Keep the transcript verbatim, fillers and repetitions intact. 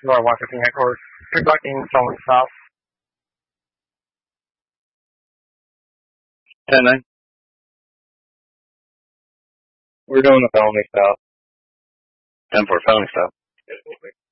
Laura one fifteen headquarters. Conducting someone south. ten nine. We're doing the felony stop. ten four felony stop.